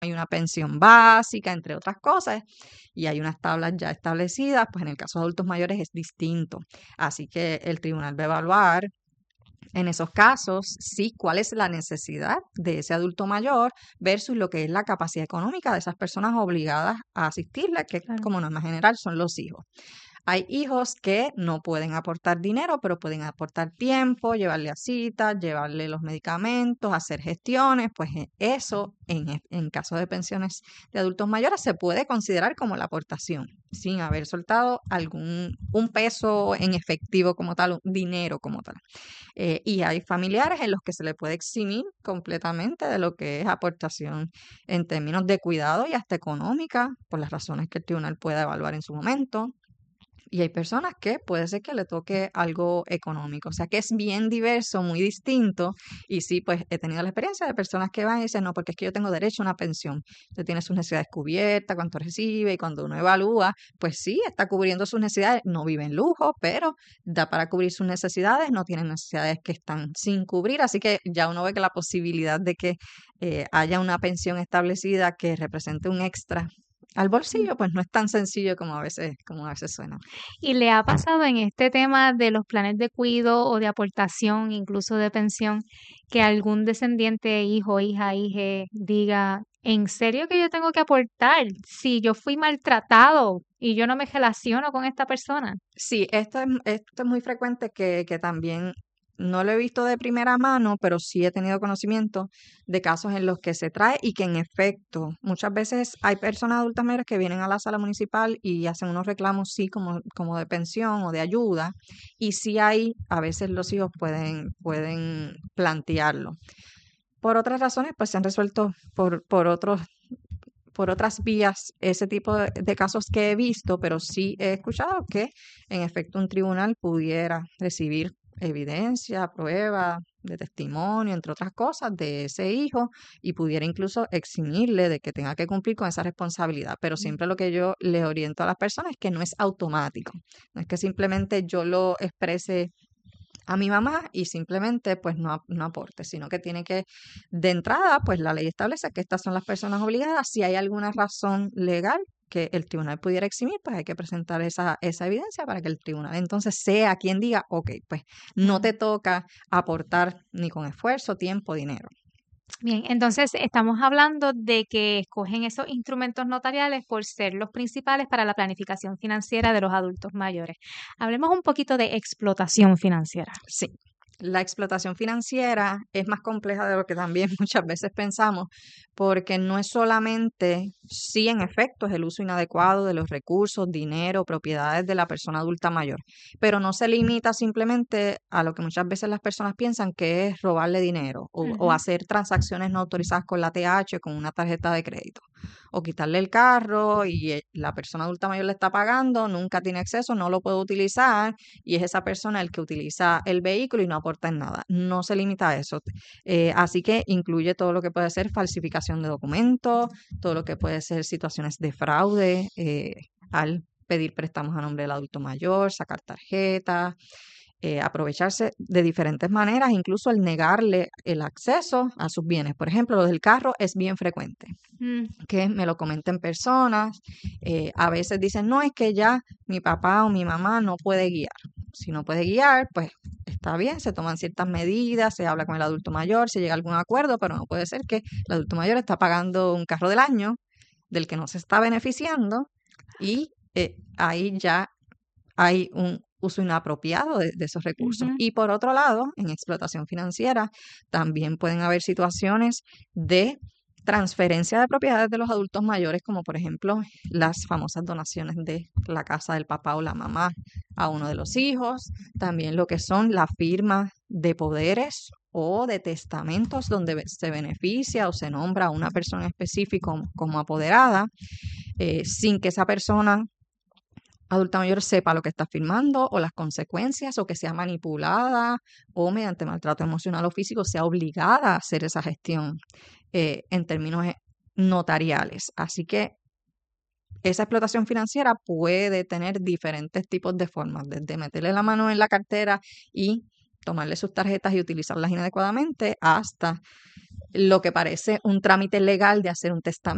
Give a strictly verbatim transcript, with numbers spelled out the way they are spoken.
hay una pensión básica, entre otras cosas, y hay unas tablas ya establecidas, pues en el caso de adultos mayores es distinto. Así que el tribunal va a evaluar en esos casos, sí, cuál es la necesidad de ese adulto mayor versus lo que es la capacidad económica de esas personas obligadas a asistirle, que Claro. como norma general son los hijos. Hay hijos que no pueden aportar dinero, pero pueden aportar tiempo, llevarle a citas, llevarle los medicamentos, hacer gestiones, pues eh, eso en, e- en caso de pensiones de adultos mayores se puede considerar como la aportación, sin haber soltado algún un peso en efectivo como tal, un dinero como tal. Eh, y hay familiares en los que se le puede eximir completamente de lo que es aportación en términos de cuidado y hasta económica, por las razones que el tribunal pueda evaluar en su momento. Y hay personas que puede ser que le toque algo económico, o sea que es bien diverso, muy distinto. Y sí, pues he tenido la experiencia de personas que van y dicen, no, porque es que yo tengo derecho a una pensión. Usted tiene sus necesidades cubiertas, cuánto recibe, y cuando uno evalúa, pues sí, está cubriendo sus necesidades, no vive en lujo, pero da para cubrir sus necesidades, no tiene necesidades que están sin cubrir, así que ya uno ve que la posibilidad de que eh, haya una pensión establecida que represente un extra al bolsillo, pues no es tan sencillo como a veces, como a veces suena. ¿Y le ha pasado en este tema de los planes de cuido o de aportación, incluso de pensión, que algún descendiente, hijo, hija, hije, diga, ¿en serio que yo tengo que aportar si yo fui maltratado y yo no me relaciono con esta persona? Sí, esto es, esto es muy frecuente que, que también no lo he visto de primera mano, pero sí he tenido conocimiento de casos en los que se trae y que en efecto muchas veces hay personas adultas mayores que vienen a la sala municipal y hacen unos reclamos, sí, como, como de pensión o de ayuda, y sí hay, a veces los hijos pueden, pueden plantearlo. Por otras razones, pues se han resuelto por, por otros por otras vías ese tipo de, de casos que he visto, pero sí he escuchado que en efecto un tribunal pudiera recibir evidencia, prueba de testimonio, entre otras cosas, de ese hijo y pudiera incluso eximirle de que tenga que cumplir con esa responsabilidad. Pero siempre lo que yo le oriento a las personas es que no es automático, no es que simplemente yo lo exprese a mi mamá y simplemente pues no, ap- no aporte, sino que tiene que, de entrada, pues la ley establece que estas son las personas obligadas. Si hay alguna razón legal que el tribunal pudiera eximir, pues hay que presentar esa, esa evidencia para que el tribunal entonces sea quien diga, ok, pues no te toca aportar ni con esfuerzo, tiempo, dinero. Bien, entonces estamos hablando de que escogen esos instrumentos notariales por ser los principales para la planificación financiera de los adultos mayores. Hablemos un poquito de explotación financiera. Sí, la explotación financiera es más compleja de lo que también muchas veces pensamos, porque no es solamente, sí, en efecto, es el uso inadecuado de los recursos, dinero, propiedades de la persona adulta mayor, pero no se limita simplemente a lo que muchas veces las personas piensan que es robarle dinero o, o Ujú. hacer transacciones no autorizadas con la T H, con una tarjeta de crédito, o quitarle el carro y eh, la persona adulta mayor le está pagando, nunca tiene acceso, no lo puede utilizar y es esa persona el que utiliza el vehículo y no aporta en nada. No se limita a eso. Eh, así que incluye todo lo que puede ser falsificación de documentos, todo lo que puede ser situaciones de fraude eh, al pedir préstamos a nombre del adulto mayor, sacar tarjetas, eh, aprovecharse de diferentes maneras, incluso el negarle el acceso a sus bienes. Por ejemplo, lo del carro es bien frecuente Mm, que me lo comenten personas. Eh, a veces dicen, no, es que ya mi papá o mi mamá no puede guiar. Si no puede guiar, pues está bien, se toman ciertas medidas, se habla con el adulto mayor, se llega a algún acuerdo, pero no puede ser que el adulto mayor está pagando un carro del año del que no se está beneficiando y eh, ahí ya hay un uso inapropiado de, de esos recursos. ujú. Y por otro lado, en explotación financiera también pueden haber situaciones de transferencia de propiedades de los adultos mayores, como por ejemplo las famosas donaciones de la casa del papá o la mamá a uno de los hijos, también lo que son la firma de poderes o de testamentos donde se beneficia o se nombra a una persona específica como apoderada, eh, sin que esa persona adulta mayor sepa lo que está firmando o las consecuencias o que sea manipulada o mediante maltrato emocional o físico sea obligada a hacer esa gestión eh, en términos eh, notariales. Así que esa explotación financiera puede tener diferentes tipos de formas, desde meterle la mano en la cartera y tomarle sus tarjetas y utilizarlas inadecuadamente hasta lo que parece un trámite legal de hacer un testamento